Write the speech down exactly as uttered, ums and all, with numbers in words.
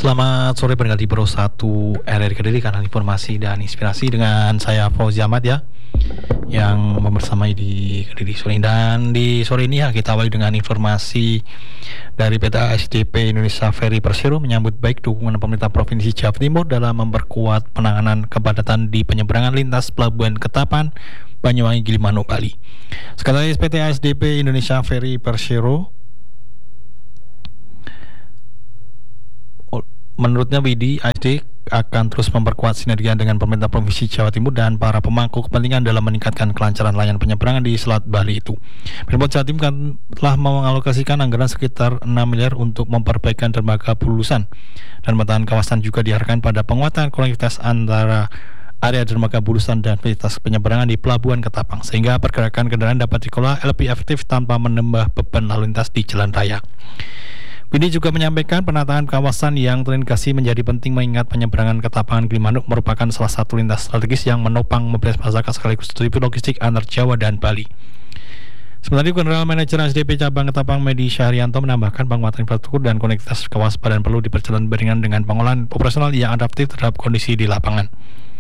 Selamat sore pendengar di Pro satu R R I Kediri, kanal informasi dan inspirasi dengan saya Fauzi Ahmad ya, yang membersamai di Kediri sore ini. Dan di sore ini ya kita awali dengan informasi dari P T A S D P Indonesia Ferry Persero menyambut baik dukungan pemerintah Provinsi Jawa Timur dalam memperkuat penanganan kepadatan di penyeberangan lintas Pelabuhan Ketapang, Banyuwangi, Gilimanuk, Bali. Sekretaris P T A S D P Indonesia Ferry Persero, menurutnya Widi, A S D akan terus memperkuat sinergi dengan pemerintah Provinsi Jawa Timur dan para pemangku kepentingan dalam meningkatkan kelancaran layanan penyeberangan di Selat Bali itu. Pemprov Jawa Timur kan telah mengalokasikan anggaran sekitar enam miliar untuk memperbaikan dermaga Bulusan, dan pemetaan kawasan juga diarahkan pada penguatan konektivitas antara area dermaga Bulusan dan fasilitas penyeberangan di Pelabuhan Ketapang, sehingga pergerakan kendaraan dapat dikelola lebih efektif tanpa menambah beban lalu lintas di jalan raya. Ini juga menyampaikan penataan kawasan yang terintegrasi menjadi penting mengingat penyeberangan Ketapang Gilimanuk merupakan salah satu lintas strategis yang menopang mobilitas masyarakat sekaligus distribusi logistik antar Jawa dan Bali. Sementara itu, General Manager A S D P Cabang Ketapang Medi Syahrianto menambahkan penguatan infrastruktur dan konektivitas kewaspadaan perlu diperjalan beriringan dengan pengolahan operasional yang adaptif terhadap kondisi di lapangan.